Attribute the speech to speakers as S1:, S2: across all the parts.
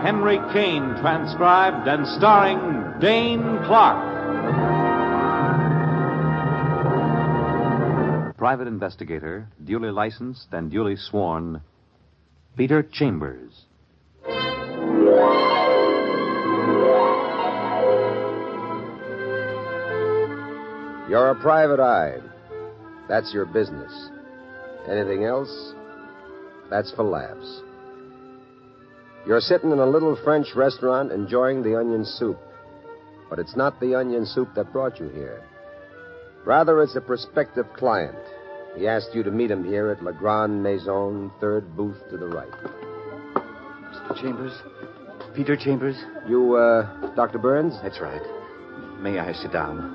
S1: Henry Kane, transcribed and starring Dane Clark. Private investigator, duly licensed and duly sworn, Peter Chambers.
S2: You're a private eye. That's your business. Anything else? That's for laughs. You're sitting in a little French restaurant enjoying the onion soup. But it's not the onion soup that brought you here. Rather, it's a prospective client. He asked you to meet him here at La Grande Maison, third booth to the right.
S3: Mr. Chambers? Peter Chambers?
S2: You, Dr. Burns?
S3: That's right. May I sit down?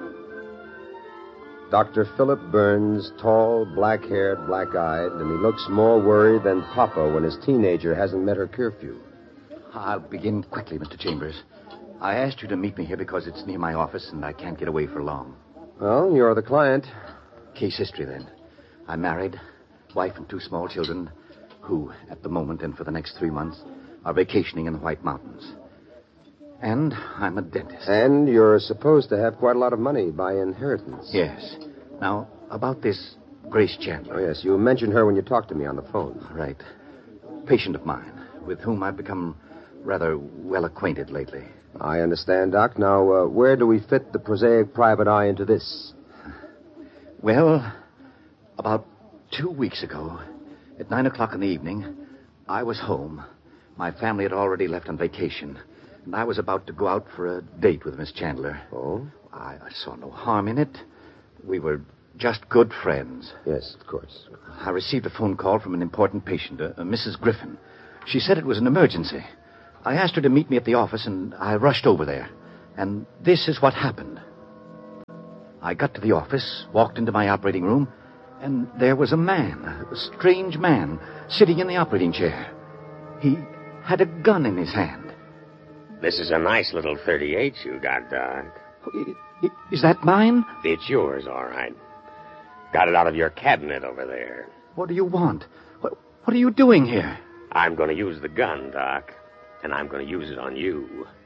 S2: Dr. Philip Burns, tall, black-haired, black-eyed, and he looks more worried than Papa when his teenager hasn't met her curfew.
S3: I'll begin quickly, Mr. Chambers. I asked you to meet me here because it's near my office and I can't get away for long.
S2: Well, you're the client.
S3: Case history, then. I'm married, wife and 2 small children, who, at the moment and for the next 3 months, are vacationing in the White Mountains. And I'm a dentist.
S2: And you're supposed to have quite a lot of money by inheritance.
S3: Yes. Now, about this Grace Chandler.
S2: Oh, yes, you mentioned her when you talked to me on the phone.
S3: Right. Patient of mine, with whom I've become rather well acquainted lately.
S2: I understand, Doc. Now, where do we fit the prosaic private eye into this?
S3: Well, about 2 weeks ago, at 9 o'clock in the evening, I was home. My family had already left on vacation, and I was about to go out for a date with Miss Chandler.
S2: Oh?
S3: I saw no harm in it. We were just good friends.
S2: Yes, of course.
S3: I received a phone call from an important patient, a Mrs. Griffin. She said it was an emergency. I asked her to meet me at the office, and I rushed over there. And this is what happened. I got to the office, walked into my operating room, and there was a man, a strange man, sitting in the operating chair. He had a gun in his hand.
S4: This is a nice little .38 you got, Doc.
S3: Is that mine?
S4: It's yours, all right. Got it out of your cabinet over there.
S3: What do you want? What are you doing here?
S4: I'm going to use the gun, Doc, and I'm going to use it on you.